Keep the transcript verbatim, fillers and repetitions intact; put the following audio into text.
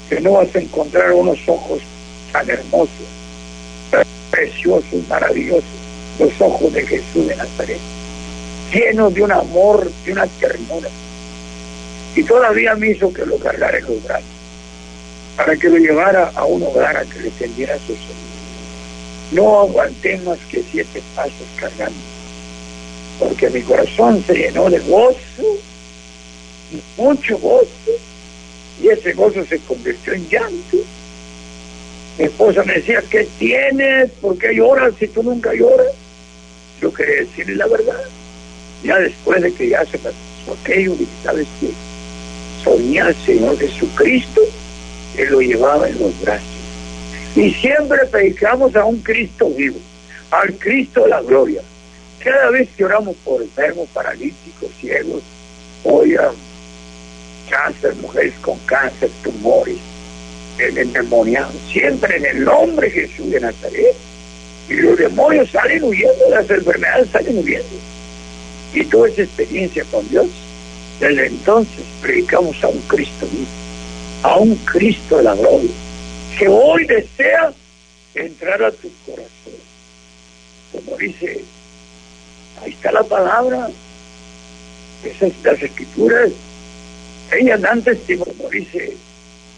que no vas a encontrar unos ojos tan hermosos, tan preciosos, maravillosos, los ojos de Jesús de Nazaret, llenos de un amor, de una ternura. Y todavía me hizo que lo cargara en los brazos, para que lo llevara a un hogar a que le tendiera sus heridas. No aguanté más que siete pasos cargando, porque mi corazón se llenó de gozo, mucho gozo, y ese gozo se convirtió en llanto. Mi esposa me decía, ¿qué tienes? ¿Por qué lloras si tú nunca lloras? Yo quería decirle la verdad. Ya después de que ya se pasó aquello, dije, ¿sabes qué? Soñé al Señor Jesucristo, que lo llevaba en los brazos. Y siempre predicamos a un Cristo vivo, al Cristo de la gloria. Cada vez que oramos por enfermos, paralíticos, ciegos, pollas, cáncer, mujeres con cáncer, tumores, endemoniados, siempre en el nombre de Jesús de Nazaret. Y los demonios salen huyendo, las enfermedades salen huyendo. Y toda esa experiencia con Dios, desde entonces predicamos a un Cristo vivo, a un Cristo de la gloria, que hoy desea entrar a tu corazón. Como dice, ahí está la palabra, esas las escrituras, ellas dan testimonio, como dice